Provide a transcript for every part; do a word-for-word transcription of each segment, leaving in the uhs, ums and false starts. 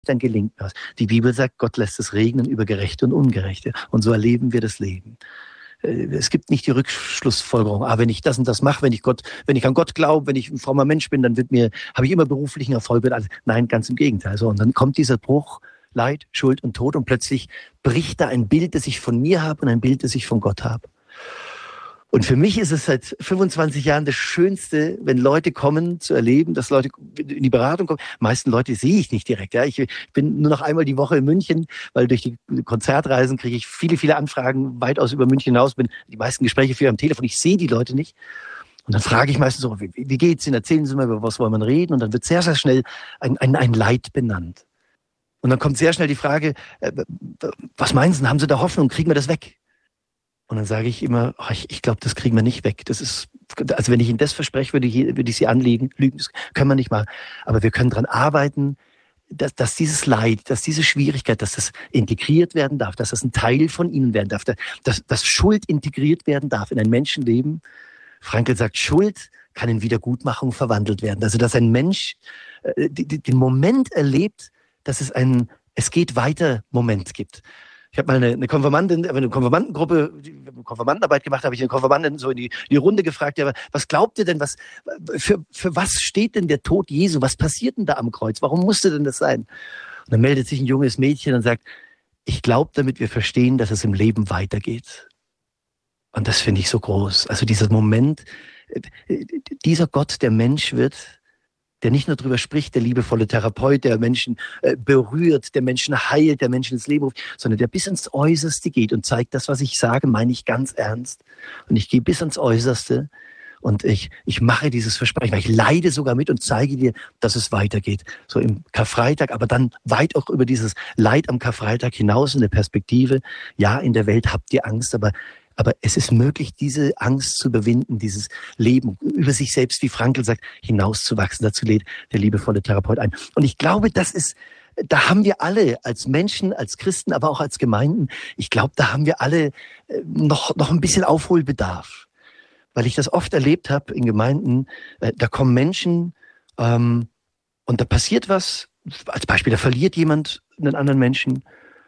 dann gelingt was. Die Bibel sagt, Gott lässt es regnen über Gerechte und Ungerechte. Und so erleben wir das Leben. Es gibt nicht die Rückschlussfolgerung, ah, wenn ich das und das mache, wenn ich Gott, wenn ich an Gott glaube, wenn ich ein frommer Mensch bin, dann wird mir, habe ich immer beruflichen Erfolg. Nein, ganz im Gegenteil. So, und dann kommt dieser Bruch, Leid, Schuld und Tod und plötzlich bricht da ein Bild, das ich von mir habe und ein Bild, das ich von Gott habe. Und für mich ist es seit fünfundzwanzig Jahren das Schönste, wenn Leute kommen, zu erleben, dass Leute in die Beratung kommen. Die meisten Leute sehe ich nicht direkt. Ja, ich bin nur noch einmal die Woche in München, weil durch die Konzertreisen kriege ich viele, viele Anfragen weitaus über München hinaus. Bin die meisten Gespräche führe am Telefon. Ich sehe die Leute nicht. Und dann frage ich meistens so, wie, wie geht's Ihnen? Erzählen Sie mal, über was wollen wir reden? Und dann wird sehr, sehr schnell ein, ein, ein Leid benannt. Und dann kommt sehr schnell die Frage, äh, was meinen Sie, haben Sie da Hoffnung? Kriegen wir das weg? Und dann sage ich immer, oh, ich, ich glaube, das kriegen wir nicht weg. Das ist, also wenn ich Ihnen das verspreche, würde ich, würde ich Sie anlügen. Das können wir nicht mal. Aber wir können dran arbeiten, dass, dass dieses Leid, dass diese Schwierigkeit, dass das integriert werden darf, dass das ein Teil von Ihnen werden darf, dass, dass Schuld integriert werden darf in ein Menschenleben. Frankl sagt, Schuld kann in Wiedergutmachung verwandelt werden. Also dass ein Mensch äh, die, die, den Moment erlebt, dass es einen Es geht weiter Moment gibt. Ich habe mal eine, eine Konfirmandin, eine Konfirmandengruppe, eine Konfirmandenarbeit gemacht, habe ich eine Konfirmandin so in die, die Runde gefragt, ja, was glaubt ihr denn, was, für, für was steht denn der Tod Jesu? Was passiert denn da am Kreuz? Warum musste denn das sein? Und dann meldet sich ein junges Mädchen und sagt, ich glaube, damit wir verstehen, dass es im Leben weitergeht. Und das finde ich so groß. Also dieser Moment, dieser Gott, der Mensch wird, der nicht nur darüber spricht, der liebevolle Therapeut, der Menschen äh, berührt, der Menschen heilt, der Menschen ins Leben ruft, sondern der bis ins Äußerste geht und zeigt, das, was ich sage, meine ich ganz ernst. Und ich gehe bis ins Äußerste und ich, ich mache dieses Versprechen, weil ich leide sogar mit und zeige dir, dass es weitergeht. So im Karfreitag, aber dann weit auch über dieses Leid am Karfreitag hinaus in der Perspektive, ja, in der Welt habt ihr Angst, aber Aber es ist möglich, diese Angst zu überwinden, dieses Leben über sich selbst, wie Frankl sagt, hinauszuwachsen. Dazu lädt der liebevolle Therapeut ein. Und ich glaube, das ist, da haben wir alle als Menschen, als Christen, aber auch als Gemeinden, ich glaube, da haben wir alle noch, noch ein bisschen Aufholbedarf. Weil ich das oft erlebt habe in Gemeinden, da kommen Menschen ähm, und da passiert was. Als Beispiel, da verliert jemand einen anderen Menschen.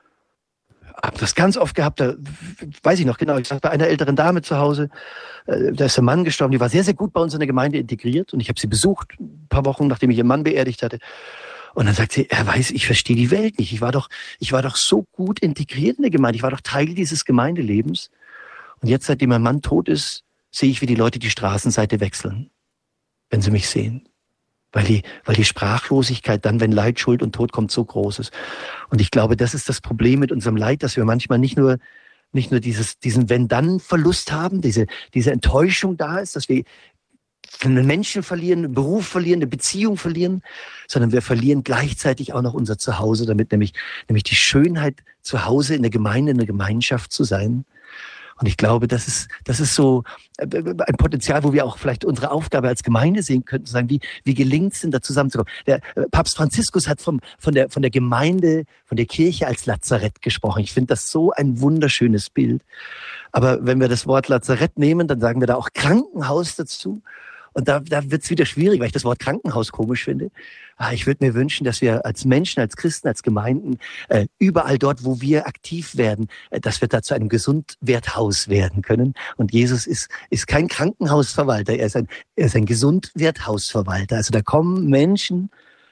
Habe das ganz oft gehabt, da weiß ich noch genau, ich saß bei einer älteren Dame zu Hause, äh, da ist der Mann gestorben, die war sehr, sehr gut bei uns in der Gemeinde integriert und ich habe sie besucht, ein paar Wochen, nachdem ich ihren Mann beerdigt hatte. Und dann sagt sie, er weiß, ich verstehe die Welt nicht, ich war doch, ich war doch so gut integriert in der Gemeinde, ich war doch Teil dieses Gemeindelebens. Und jetzt, seitdem mein Mann tot ist, sehe ich, wie die Leute die Straßenseite wechseln, wenn sie mich sehen. Weil die, weil die Sprachlosigkeit dann, wenn Leid, Schuld und Tod kommt, so groß ist. Und ich glaube, das ist das Problem mit unserem Leid, dass wir manchmal nicht nur, nicht nur dieses, diesen Wenn-Dann-Verlust haben, diese, diese Enttäuschung da ist, dass wir einen Menschen verlieren, einen Beruf verlieren, eine Beziehung verlieren, sondern wir verlieren gleichzeitig auch noch unser Zuhause, damit nämlich, nämlich die Schönheit, zu Hause in der Gemeinde, in der Gemeinschaft zu sein. Und ich glaube, das ist, das ist so ein Potenzial, wo wir auch vielleicht unsere Aufgabe als Gemeinde sehen könnten, zu sagen, wie, wie gelingt es denn, da zusammenzukommen? Der Papst Franziskus hat vom, von der, von der Gemeinde, von der Kirche als Lazarett gesprochen. Ich finde das so ein wunderschönes Bild. Aber wenn wir das Wort Lazarett nehmen, dann sagen wir da auch Krankenhaus dazu. Und da, da wird es wieder schwierig, weil ich das Wort Krankenhaus komisch finde. Ich würde mir wünschen, dass wir als Menschen, als Christen, als Gemeinden, äh, überall dort, wo wir aktiv werden, äh, dass wir da zu einem Gesundwerthaus werden können. Und Jesus ist, ist kein Krankenhausverwalter, er ist ein, er ist ein Gesundwerthausverwalter. Also da kommen Menschen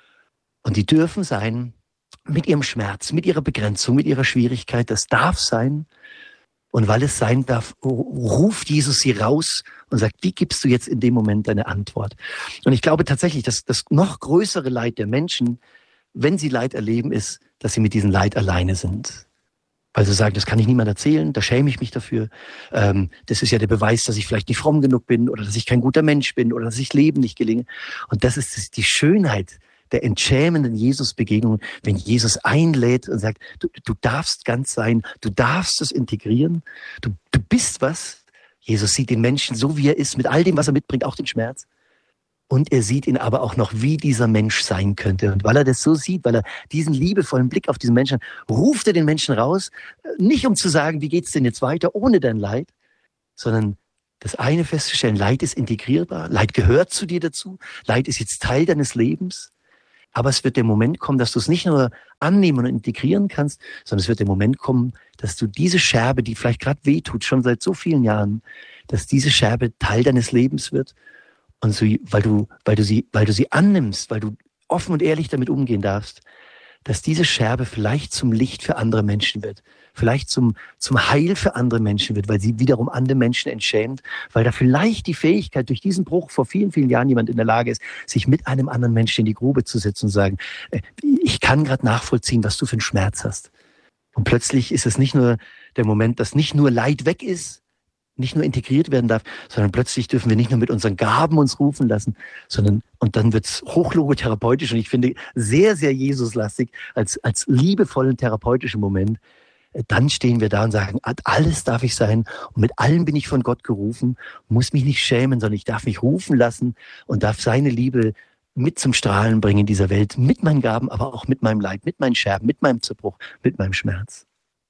und die dürfen sein mit ihrem Schmerz, mit ihrer Begrenzung, mit ihrer Schwierigkeit. Das darf sein. Und weil es sein darf, ruft Jesus sie raus und sagt, wie gibst du jetzt in dem Moment deine Antwort? Und ich glaube tatsächlich, dass das noch größere Leid der Menschen, wenn sie Leid erleben, ist, dass sie mit diesem Leid alleine sind. Weil sie sagen, das kann ich niemand erzählen, da schäme ich mich dafür. Ähm, das ist ja der Beweis, dass ich vielleicht nicht fromm genug bin oder dass ich kein guter Mensch bin oder dass ich Leben nicht gelinge. Und das ist die Schönheit der entschämenden Jesus-Begegnung, wenn Jesus einlädt und sagt, du, du darfst ganz sein, du darfst es integrieren, du, du bist was. Jesus sieht den Menschen so, wie er ist, mit all dem, was er mitbringt, auch den Schmerz. Und er sieht ihn aber auch noch, wie dieser Mensch sein könnte. Und weil er das so sieht, weil er diesen liebevollen Blick auf diesen Menschen hat, ruft er den Menschen raus, nicht um zu sagen, wie geht's denn jetzt weiter ohne dein Leid, sondern das eine festzustellen, Leid ist integrierbar, Leid gehört zu dir dazu, Leid ist jetzt Teil deines Lebens. Aber es wird der Moment kommen, dass du es nicht nur annehmen und integrieren kannst, sondern es wird der Moment kommen, dass du diese Scherbe, die vielleicht gerade wehtut, schon seit so vielen Jahren, dass diese Scherbe Teil deines Lebens wird. Und so, weil du, weil du sie, weil du sie annimmst, weil du offen und ehrlich damit umgehen darfst, dass diese Scherbe vielleicht zum Licht für andere Menschen wird, vielleicht zum, zum Heil für andere Menschen wird, weil sie wiederum andere Menschen entschämt, weil da vielleicht die Fähigkeit, durch diesen Bruch vor vielen, vielen Jahren jemand in der Lage ist, sich mit einem anderen Menschen in die Grube zu setzen und sagen, ich kann gerade nachvollziehen, was du für einen Schmerz hast. Und plötzlich ist es nicht nur der Moment, dass nicht nur Leid weg ist, nicht nur integriert werden darf, sondern plötzlich dürfen wir nicht nur mit unseren Gaben uns rufen lassen, sondern, und dann wird's hochlogotherapeutisch und ich finde sehr, sehr Jesuslastig als, als liebevollen therapeutischen Moment. Dann stehen wir da und sagen, alles darf ich sein und mit allem bin ich von Gott gerufen, muss mich nicht schämen, sondern ich darf mich rufen lassen und darf seine Liebe mit zum Strahlen bringen in dieser Welt, mit meinen Gaben, aber auch mit meinem Leid, mit meinen Scherben, mit meinem Zerbruch, mit meinem Schmerz.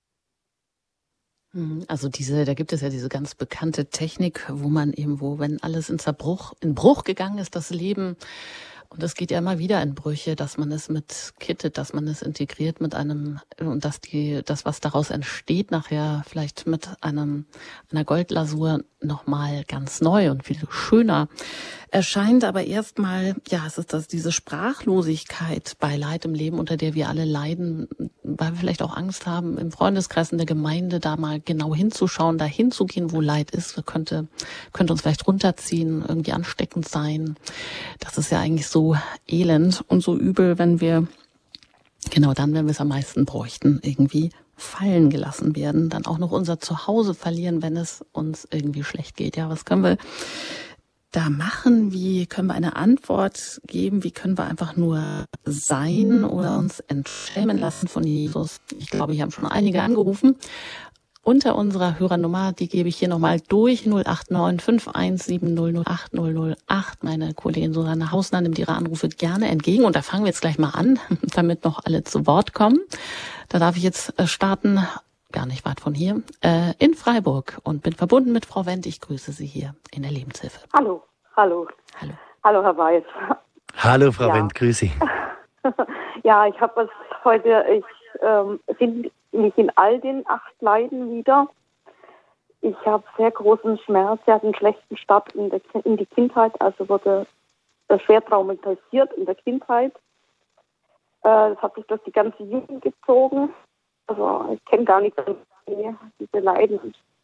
Also diese, da gibt es ja diese ganz bekannte Technik, wo man eben, wo, wenn alles in Zerbruch, in Bruch gegangen ist, das Leben, und es geht ja immer wieder in Brüche, dass man es mit kittet, dass man es integriert mit einem, und dass die, das, was daraus entsteht, nachher vielleicht mit einem, einer Goldlasur nochmal ganz neu und viel schöner erscheint. Aber erstmal, ja, es ist das, diese Sprachlosigkeit bei Leid im Leben, unter der wir alle leiden, weil wir vielleicht auch Angst haben, im Freundeskreis, in der Gemeinde da mal genau hinzuschauen, da hinzugehen, wo Leid ist, könnte, könnte uns vielleicht runterziehen, irgendwie ansteckend sein. Das ist ja eigentlich so elend und so übel, wenn wir, genau dann, wenn wir es am meisten bräuchten, irgendwie fallen gelassen werden, dann auch noch unser Zuhause verlieren, wenn es uns irgendwie schlecht geht. Ja, was können wir da machen? Wie können wir eine Antwort geben? Wie können wir einfach nur sein oder uns entschämen lassen von Jesus? Ich glaube, hier haben schon einige angerufen. Unter unserer Hörernummer, die gebe ich hier nochmal durch, null acht neun fünf eins sieben null null acht null null acht. Meine Kollegin Susanne Hausner nimmt ihre Anrufe gerne entgegen. Und da fangen wir jetzt gleich mal an, damit noch alle zu Wort kommen. Da darf ich jetzt starten, gar nicht weit von hier, äh, in Freiburg und bin verbunden mit Frau Wendt. Ich grüße Sie hier in der Lebenshilfe. Hallo, hallo. Hallo, hallo Herr Weiß. Hallo Frau ja. Wendt, grüße Sie. Ja, ich habe was heute, ich ähm, finde mich in all den acht Leiden wieder. Ich habe sehr großen Schmerz, ich hatte einen schlechten Start in, der, in die Kindheit, also wurde äh, schwer traumatisiert in der Kindheit. Äh, das hat sich durch die ganze Jugend gezogen. Also ich kenne gar nicht diese Leiden.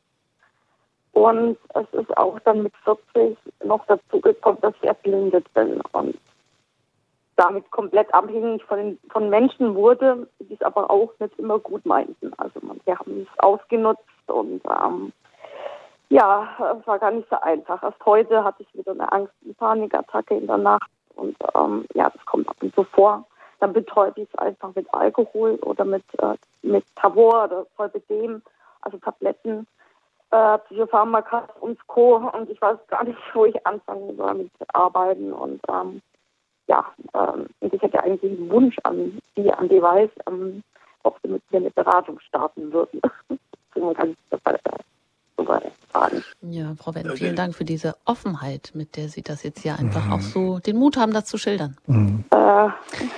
Und es ist auch dann mit vierzig noch dazu gekommen, dass ich erblindet bin und damit komplett abhängig von, den, von Menschen wurde, die es aber auch nicht immer gut meinten. Also manche haben es ausgenutzt und ähm, ja, es war gar nicht so einfach. Erst heute hatte ich wieder eine Angst- und Panikattacke in der Nacht und ähm, ja, das kommt ab und zu vor. Dann betäube ich es einfach mit Alkohol oder mit, äh, mit Tavor oder Zolpidem, also Tabletten, äh, Psychopharmaka und Co. Und ich weiß gar nicht, wo ich anfangen soll mit Arbeiten. Und ähm, ja, ähm, und ich hätte eigentlich einen Wunsch an die, an die Weiß, ähm, ob sie mit mir eine Beratung starten würden. So kann ich das soweit sagen. Ja, Frau Wendt, vielen Dank für diese Offenheit, mit der Sie das jetzt hier einfach mhm. auch so den Mut haben, das zu schildern. Mhm. Äh,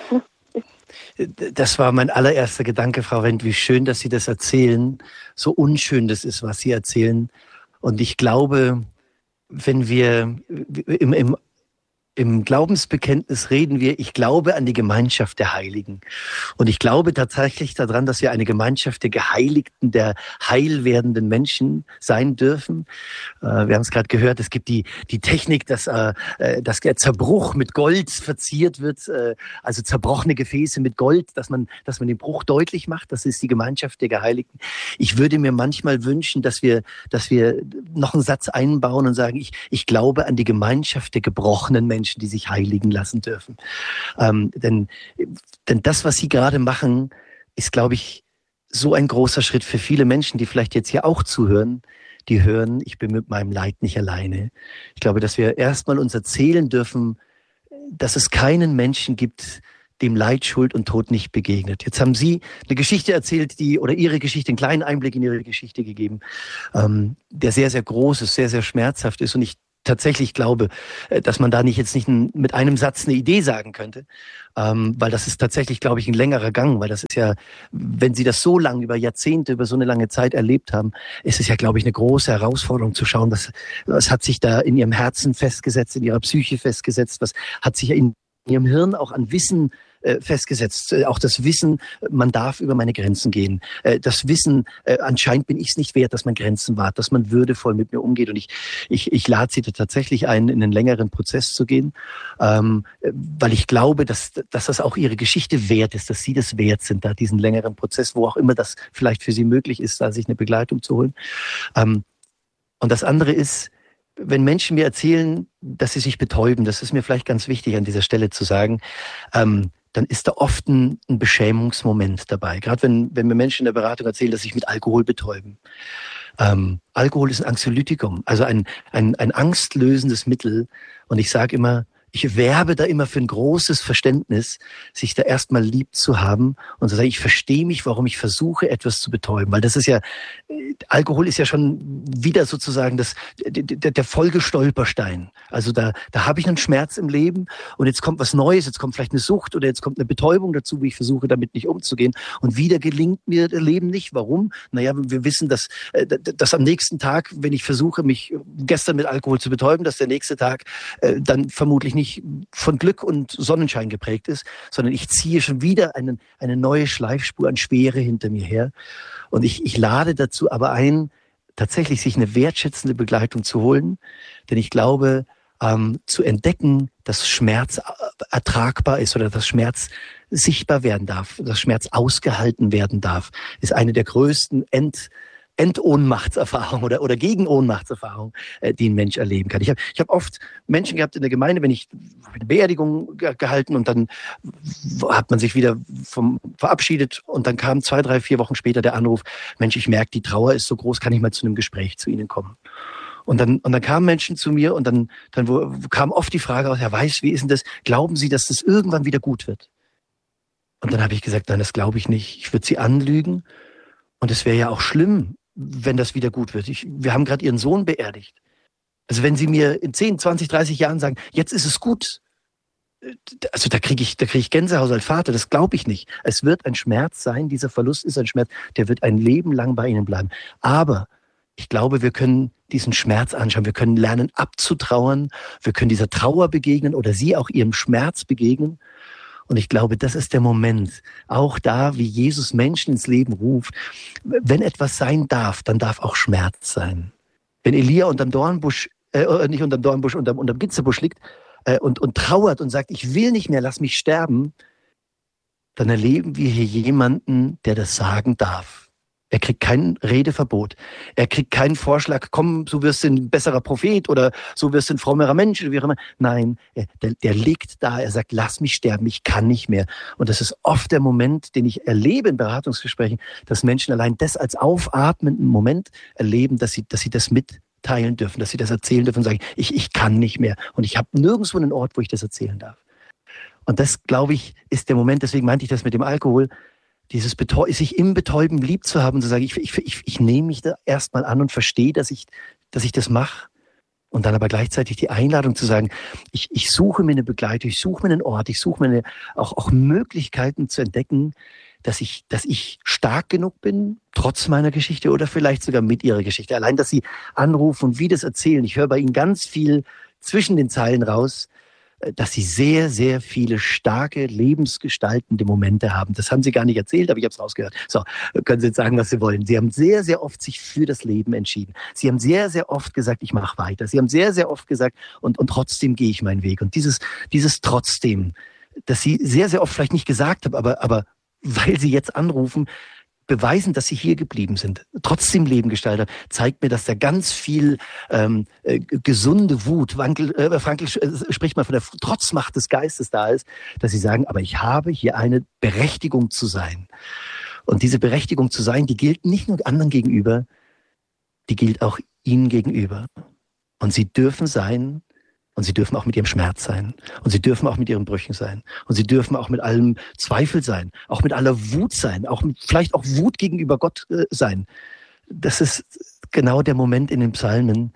Das war mein allererster Gedanke, Frau Wendt, wie schön, dass Sie das erzählen. So unschön das ist, was Sie erzählen. Und ich glaube, wenn wir im, im Im Glaubensbekenntnis reden wir, ich glaube an die Gemeinschaft der Heiligen. Und ich glaube tatsächlich daran, dass wir eine Gemeinschaft der Geheiligten, der heil werdenden Menschen sein dürfen. Äh, wir haben es gerade gehört, es gibt die, die Technik, dass, äh, dass der Zerbruch mit Gold verziert wird, äh, also zerbrochene Gefäße mit Gold, dass man, dass man den Bruch deutlich macht. Das ist die Gemeinschaft der Geheiligten. Ich würde mir manchmal wünschen, dass wir, dass wir noch einen Satz einbauen und sagen, ich, ich glaube an die Gemeinschaft der gebrochenen Menschen, die sich heiligen lassen dürfen. Ähm, denn, denn das, was Sie gerade machen, ist, glaube ich, so ein großer Schritt für viele Menschen, die vielleicht jetzt hier auch zuhören, die hören, ich bin mit meinem Leid nicht alleine. Ich glaube, dass wir erstmal uns erzählen dürfen, dass es keinen Menschen gibt, dem Leid, Schuld und Tod nicht begegnet. Jetzt haben Sie eine Geschichte erzählt, die, oder Ihre Geschichte, einen kleinen Einblick in Ihre Geschichte gegeben, ähm, der sehr, sehr groß ist, sehr, sehr schmerzhaft ist. Und ich tatsächlich glaube, dass man da nicht jetzt nicht mit einem Satz eine Idee sagen könnte, ähm, weil das ist tatsächlich, glaube ich, ein längerer Gang, weil das ist ja, wenn Sie das so lange, über Jahrzehnte, über so eine lange Zeit erlebt haben, ist es ja, glaube ich, eine große Herausforderung zu schauen, was, was hat sich da in Ihrem Herzen festgesetzt, in Ihrer Psyche festgesetzt, was hat sich in Ihrem Hirn auch an Wissen äh, festgesetzt. Äh, auch das Wissen, man darf über meine Grenzen gehen. Äh, das Wissen, äh, anscheinend bin ich es nicht wert, dass man Grenzen wahrt, dass man würdevoll mit mir umgeht. Und ich, ich, ich lade Sie da tatsächlich ein, in einen längeren Prozess zu gehen, ähm, weil ich glaube, dass, dass das auch Ihre Geschichte wert ist, dass Sie das wert sind, da diesen längeren Prozess, wo auch immer das vielleicht für Sie möglich ist, da sich eine Begleitung zu holen. Ähm, und das andere ist, wenn Menschen mir erzählen, dass sie sich betäuben, das ist mir vielleicht ganz wichtig an dieser Stelle zu sagen, ähm, dann ist da oft ein, ein Beschämungsmoment dabei. Gerade wenn, wenn mir Menschen in der Beratung erzählen, dass sie sich mit Alkohol betäuben. Ähm, Alkohol ist ein Anxiolytikum, also ein, ein, ein angstlösendes Mittel. Und ich sage immer, ich werbe da immer für ein großes Verständnis, sich da erstmal lieb zu haben und zu sagen, ich verstehe mich, warum ich versuche, etwas zu betäuben. Weil das ist ja, Alkohol ist ja schon wieder sozusagen das, der, der Folgestolperstein. Also da, da habe ich einen Schmerz im Leben und jetzt kommt was Neues, jetzt kommt vielleicht eine Sucht oder jetzt kommt eine Betäubung dazu, wie ich versuche, damit nicht umzugehen. Und wieder gelingt mir das Leben nicht. Warum? Naja, wir wissen, dass, dass am nächsten Tag, wenn ich versuche, mich gestern mit Alkohol zu betäuben, dass der nächste Tag äh, dann vermutlich nicht nicht von Glück und Sonnenschein geprägt ist, sondern ich ziehe schon wieder einen, eine neue Schleifspur an Schwere hinter mir her. Und ich, ich lade dazu aber ein, tatsächlich sich eine wertschätzende Begleitung zu holen, denn ich glaube, ähm, zu entdecken, dass Schmerz ertragbar ist oder dass Schmerz sichtbar werden darf, dass Schmerz ausgehalten werden darf, ist eine der größten End Endohnmachtserfahrung oder, oder Gegenohnmachtserfahrung, äh, die ein Mensch erleben kann. Ich habe ich hab oft Menschen gehabt in der Gemeinde, wenn ich eine Beerdigung ge- gehalten und dann hat man sich wieder vom, verabschiedet und dann kam zwei, drei, vier Wochen später der Anruf, Mensch, ich merke, die Trauer ist so groß, kann ich mal zu einem Gespräch zu Ihnen kommen? Und dann, und dann kamen Menschen zu mir und dann, dann wo, kam oft die Frage aus, Herr Weiß, wie ist denn das? Glauben Sie, dass das irgendwann wieder gut wird? Und dann habe ich gesagt, nein, das glaube ich nicht. Ich würde Sie anlügen und es wäre ja auch schlimm, wenn das wieder gut wird. Ich, wir haben gerade Ihren Sohn beerdigt. Also wenn Sie mir in zehn, zwanzig, dreißig Jahren sagen, jetzt ist es gut, also da kriege ich, da kriege ich Gänsehaut als Vater, das glaube ich nicht. Es wird ein Schmerz sein, dieser Verlust ist ein Schmerz, der wird ein Leben lang bei Ihnen bleiben. Aber ich glaube, wir können diesen Schmerz anschauen, wir können lernen abzutrauern, wir können dieser Trauer begegnen oder Sie auch Ihrem Schmerz begegnen. Und ich glaube, das ist der Moment, auch da, wie Jesus Menschen ins Leben ruft. Wenn etwas sein darf, dann darf auch Schmerz sein. Wenn Elia unterm Dornbusch, äh, nicht unterm Dornbusch, unterm, unterm Gitzebusch liegt äh, und, und trauert und sagt, ich will nicht mehr, lass mich sterben, dann erleben wir hier jemanden, der das sagen darf. Er kriegt kein Redeverbot. Er kriegt keinen Vorschlag, komm, so wirst du ein besserer Prophet oder so wirst du ein frommerer Mensch oder wie auch immer. Nein, er, der, der liegt da, er sagt, lass mich sterben, ich kann nicht mehr. Und das ist oft der Moment, den ich erlebe in Beratungsgesprächen, dass Menschen allein das als aufatmenden Moment erleben, dass sie, dass sie das mitteilen dürfen, dass sie das erzählen dürfen und sagen, ich, ich kann nicht mehr. Und ich habe nirgendwo einen Ort, wo ich das erzählen darf. Und das, glaube ich, ist der Moment, deswegen meinte ich das mit dem Alkohol, dieses Betäu- sich im Betäuben lieb zu haben, zu sagen, ich, ich, ich, ich nehme mich da erstmal an und verstehe, dass ich, dass ich das mache. Und dann aber gleichzeitig die Einladung zu sagen, ich, ich suche mir eine Begleitung, ich suche mir einen Ort, ich suche mir eine, auch, auch Möglichkeiten zu entdecken, dass ich, dass ich stark genug bin, trotz meiner Geschichte oder vielleicht sogar mit ihrer Geschichte. Allein, dass sie anrufen und wie das erzählen. Ich höre bei ihnen ganz viel zwischen den Zeilen raus, dass sie sehr, sehr viele starke, lebensgestaltende Momente haben. Das haben sie gar nicht erzählt, aber ich habe es rausgehört. So, können Sie jetzt sagen, was Sie wollen. Sie haben sehr, sehr oft sich für das Leben entschieden. Sie haben sehr, sehr oft gesagt, ich mache weiter. Sie haben sehr, sehr oft gesagt, und, und trotzdem gehe ich meinen Weg. Und dieses, dieses trotzdem, dass Sie sehr, sehr oft vielleicht nicht gesagt haben, aber, aber weil Sie jetzt anrufen, beweisen, dass sie hier geblieben sind, trotzdem Leben gestaltet, zeigt mir, dass da ganz viel ähm, äh, gesunde Wut, Wankel, äh, Frankl äh, spricht mal von der Trotzmacht des Geistes da ist, dass sie sagen, aber ich habe hier eine Berechtigung zu sein. Und diese Berechtigung zu sein, die gilt nicht nur anderen gegenüber, die gilt auch ihnen gegenüber. Und sie dürfen sein, und sie dürfen auch mit ihrem Schmerz sein. Und sie dürfen auch mit ihren Brüchen sein. Und sie dürfen auch mit allem Zweifel sein. Auch mit aller Wut sein. Auch mit, vielleicht auch Wut gegenüber Gott äh, sein. Das ist genau der Moment in den Psalmen,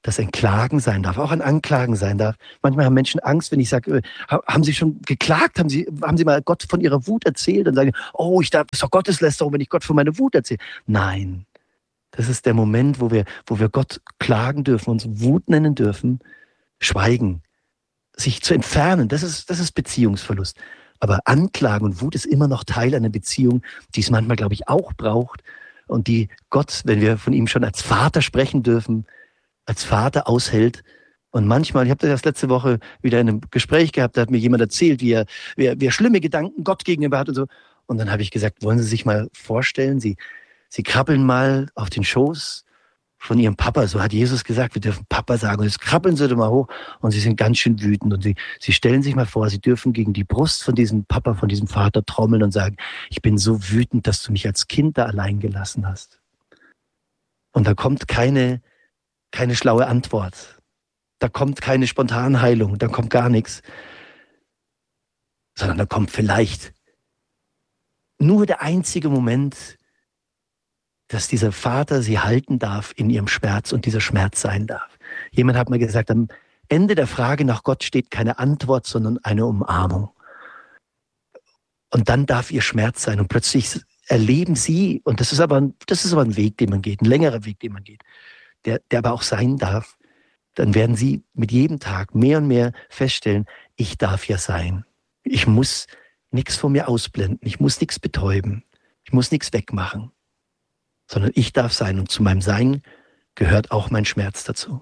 dass ein Klagen sein darf, auch ein Anklagen sein darf. Manchmal haben Menschen Angst, wenn ich sage, haben Sie schon geklagt? Haben Sie, haben Sie mal Gott von Ihrer Wut erzählt? Und sagen, oh, ich darf, das ist doch Gotteslästerung, wenn ich Gott von meiner Wut erzähle. Nein, das ist der Moment, wo wir, wo wir Gott klagen dürfen, uns Wut nennen dürfen, schweigen, sich zu entfernen. Das ist, das ist Beziehungsverlust. Aber Anklagen und Wut ist immer noch Teil einer Beziehung, die es manchmal, glaube ich, auch braucht und die Gott, wenn wir von ihm schon als Vater sprechen dürfen, als Vater aushält. Und manchmal, ich habe das erst letzte Woche wieder in einem Gespräch gehabt, da hat mir jemand erzählt, wie er, wie er, wie er schlimme Gedanken Gott gegenüber hat und so. Und dann habe ich gesagt, wollen Sie sich mal vorstellen, Sie, Sie krabbeln mal auf den Schoß von Ihrem Papa. So hat Jesus gesagt, wir dürfen Papa sagen. Und jetzt krabbeln Sie doch mal hoch und Sie sind ganz schön wütend. Und Sie, Sie stellen sich mal vor, Sie dürfen gegen die Brust von diesem Papa, von diesem Vater trommeln und sagen, ich bin so wütend, dass du mich als Kind da allein gelassen hast. Und da kommt keine Keine schlaue Antwort. Da kommt keine Spontanheilung, da kommt gar nichts. Sondern da kommt vielleicht nur der einzige Moment, dass dieser Vater sie halten darf in ihrem Schmerz und dieser Schmerz sein darf. Jemand hat mal gesagt, am Ende der Frage nach Gott steht keine Antwort, sondern eine Umarmung. Und dann darf ihr Schmerz sein und plötzlich erleben sie, und das ist aber, das ist aber ein Weg, den man geht, ein längerer Weg, den man geht, Der, der aber auch sein darf, dann werden Sie mit jedem Tag mehr und mehr feststellen, ich darf ja sein. Ich muss nichts von mir ausblenden, ich muss nichts betäuben, ich muss nichts wegmachen, sondern ich darf sein und zu meinem Sein gehört auch mein Schmerz dazu.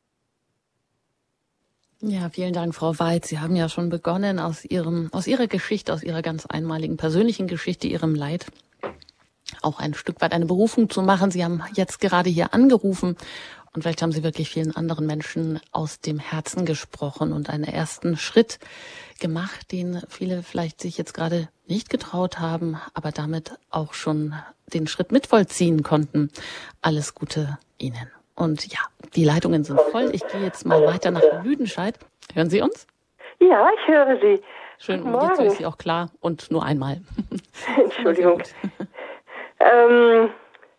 Ja, vielen Dank, Frau Weid. Sie haben ja schon begonnen aus Ihrem, aus Ihrer Geschichte, aus Ihrer ganz einmaligen persönlichen Geschichte, Ihrem Leid, auch ein Stück weit eine Berufung zu machen. Sie haben jetzt gerade hier angerufen und vielleicht haben Sie wirklich vielen anderen Menschen aus dem Herzen gesprochen und einen ersten Schritt gemacht, den viele vielleicht sich jetzt gerade nicht getraut haben, aber damit auch schon den Schritt mitvollziehen konnten. Alles Gute Ihnen. Und ja, die Leitungen sind voll. Ich gehe jetzt mal weiter nach Lüdenscheid. Hören Sie uns? Ja, ich höre Sie. Schön, und jetzt höre ich Sie auch klar und nur einmal. Entschuldigung. ähm,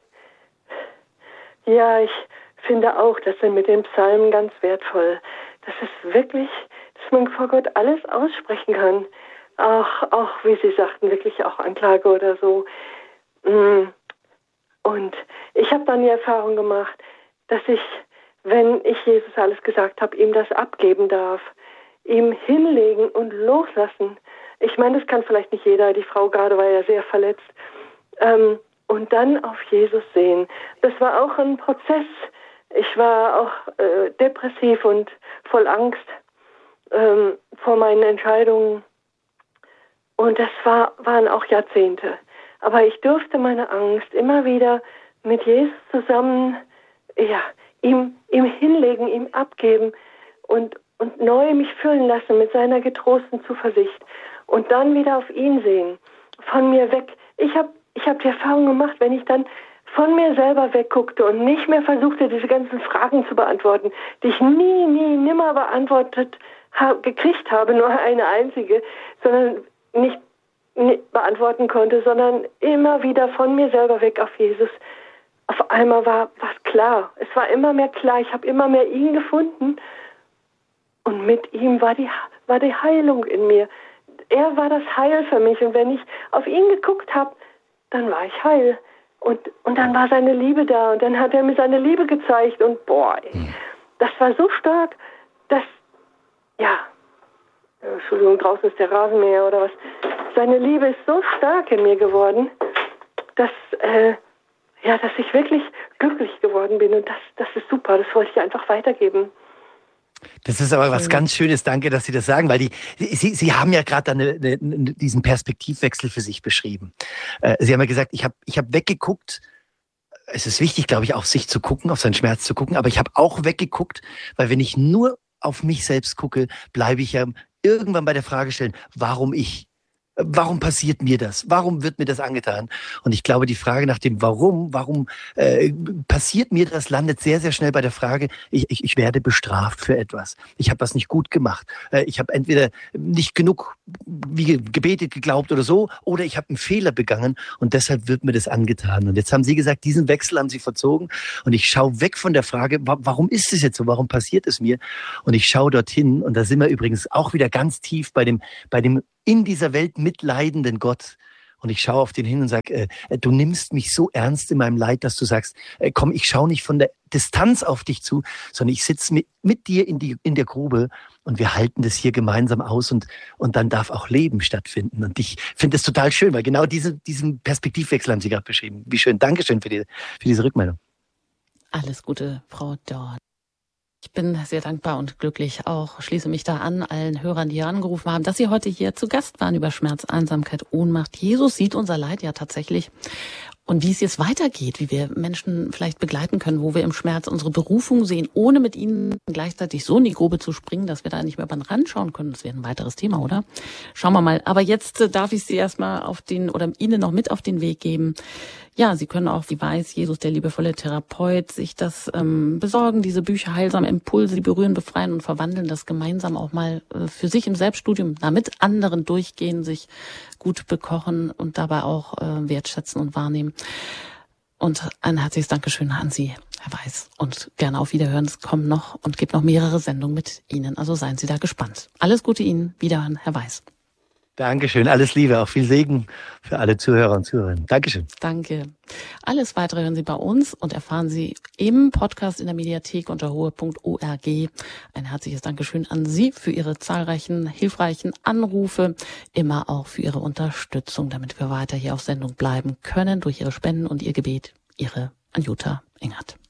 ja, ich finde auch, dass er mit dem Psalm ganz wertvoll, das ist wirklich, dass man vor Gott alles aussprechen kann. Auch, auch wie Sie sagten, wirklich auch Anklage oder so. Und ich habe dann die Erfahrung gemacht, dass ich, wenn ich Jesus alles gesagt habe, ihm das abgeben darf, ihm hinlegen und loslassen. Ich meine, das kann vielleicht nicht jeder, die Frau gerade war ja sehr verletzt. Ähm, und dann auf Jesus sehen. Das war auch ein Prozess. Ich war auch äh, depressiv und voll Angst ähm, vor meinen Entscheidungen. Und das war, waren auch Jahrzehnte. Aber ich durfte meine Angst immer wieder mit Jesus zusammen, ja, ihm, ihm hinlegen, ihm abgeben und, und neu mich füllen lassen mit seiner getrosten Zuversicht. Und dann wieder auf ihn sehen, von mir weg. Ich habe ich hab die Erfahrung gemacht, wenn ich dann von mir selber wegguckte und nicht mehr versuchte, diese ganzen Fragen zu beantworten, die ich nie, nie, nimmer beantwortet ha- gekriegt habe, nur eine einzige, sondern nicht, nicht beantworten konnte, sondern immer wieder von mir selber weg auf Jesus. Auf einmal war was klar. Es war immer mehr klar. Ich habe immer mehr ihn gefunden und mit ihm war die, war die Heilung in mir. Er war das Heil für mich und wenn ich auf ihn geguckt habe, dann war ich heil. Und, und dann war seine Liebe da und dann hat er mir seine Liebe gezeigt und boah, ey, das war so stark, dass, ja, Entschuldigung, draußen ist der Rasenmäher oder was, seine Liebe ist so stark in mir geworden, dass, äh, ja, dass ich wirklich glücklich geworden bin und das, das ist super, das wollte ich einfach weitergeben. Das ist aber was ganz Schönes, danke, dass Sie das sagen, weil die, Sie, Sie haben ja gerade eine, eine, diesen Perspektivwechsel für sich beschrieben. Äh, Sie haben ja gesagt, ich habe ich hab weggeguckt, es ist wichtig, glaube ich, auf sich zu gucken, auf seinen Schmerz zu gucken, aber ich habe auch weggeguckt, weil wenn ich nur auf mich selbst gucke, bleibe ich ja irgendwann bei der Frage stellen, warum ich? Warum passiert mir das? Warum wird mir das angetan? Und ich glaube, die Frage nach dem Warum, warum äh, passiert mir das, landet sehr, sehr schnell bei der Frage, ich, ich, ich werde bestraft für etwas. Ich habe was nicht gut gemacht. Äh, ich habe entweder nicht genug wie gebetet, geglaubt oder so, oder ich habe einen Fehler begangen und deshalb wird mir das angetan. Und jetzt haben Sie gesagt, diesen Wechsel haben Sie verzogen und ich schaue weg von der Frage, wa- warum ist es jetzt so? Warum passiert es mir? Und ich schaue dorthin und da sind wir übrigens auch wieder ganz tief bei dem, bei dem in dieser Welt mitleidenden Gott. Und ich schaue auf den hin und sage, äh, du nimmst mich so ernst in meinem Leid, dass du sagst, äh, komm, ich schaue nicht von der Distanz auf dich zu, sondern ich sitze mit, mit dir in, die, in der Grube und wir halten das hier gemeinsam aus und, und dann darf auch Leben stattfinden. Und ich finde es total schön, weil genau diese, diesen Perspektivwechsel haben Sie gerade beschrieben. Wie schön. Dankeschön für, die, für diese Rückmeldung. Alles Gute, Frau Dorn. Ich bin sehr dankbar und glücklich auch, schließe mich da an, allen Hörern, die hier angerufen haben, dass Sie heute hier zu Gast waren über Schmerz, Einsamkeit, Ohnmacht. Jesus sieht unser Leid ja tatsächlich. Und wie es jetzt weitergeht, wie wir Menschen vielleicht begleiten können, wo wir im Schmerz unsere Berufung sehen, ohne mit ihnen gleichzeitig so in die Grube zu springen, dass wir da nicht mehr über den Rand schauen können. Das wäre ein weiteres Thema, oder? Schauen wir mal. Aber jetzt äh, darf ich Sie erstmal auf den, oder Ihnen noch mit auf den Weg geben. Ja, Sie können auch, wie weiß Jesus, der liebevolle Therapeut, sich das ähm, besorgen, diese Bücher, heilsame Impulse, die berühren, befreien und verwandeln, das gemeinsam auch mal äh, für sich im Selbststudium, da mit anderen durchgehen, sich gut bekochen und dabei auch äh, wertschätzen und wahrnehmen. Und ein herzliches Dankeschön an Sie, Herr Weiß. Und gerne auf Wiederhören. Es kommen noch und gibt noch mehrere Sendungen mit Ihnen. Also seien Sie da gespannt. Alles Gute Ihnen. Wiederhören, Herr Weiß. Dankeschön. Alles Liebe. Auch viel Segen für alle Zuhörer und Zuhörerinnen. Dankeschön. Danke. Alles Weitere hören Sie bei uns und erfahren Sie im Podcast in der Mediathek unter hohe punkt org. Ein herzliches Dankeschön an Sie für Ihre zahlreichen, hilfreichen Anrufe, immer auch für Ihre Unterstützung, damit wir weiter hier auf Sendung bleiben können durch Ihre Spenden und Ihr Gebet. Ihre Anjuta Engert.